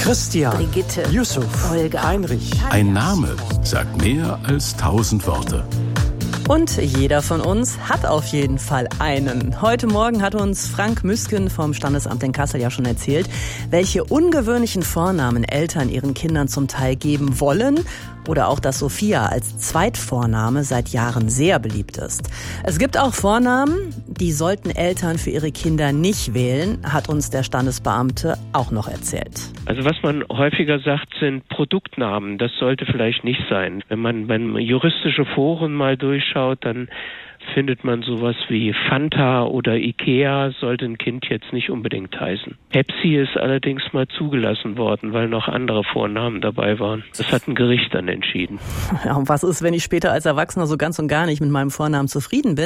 Christian, Brigitte, Yusuf, Olga, Heinrich. Ein Name sagt mehr als 1000 Worte. Und jeder von uns hat auf jeden Fall einen. Heute Morgen hat uns Frank Müsken vom Standesamt in Kassel ja schon erzählt, welche ungewöhnlichen Vornamen Eltern ihren Kindern zum Teil geben wollen. Oder auch, dass Sophia als Zweitvorname seit Jahren sehr beliebt ist. Es gibt auch Vornamen, die sollten Eltern für ihre Kinder nicht wählen, hat uns der Standesbeamte auch noch erzählt. Also was man häufiger sagt, sind Produktnamen. Das sollte vielleicht nicht sein. Wenn man juristische Foren mal durchschaut, dann findet man sowas wie Fanta oder Ikea, sollte ein Kind jetzt nicht unbedingt heißen. Pepsi ist allerdings mal zugelassen worden, weil noch andere Vornamen dabei waren. Das hat ein Gericht dann entschieden. Ja, und was ist, wenn ich später als Erwachsener so ganz und gar nicht mit meinem Vornamen zufrieden bin?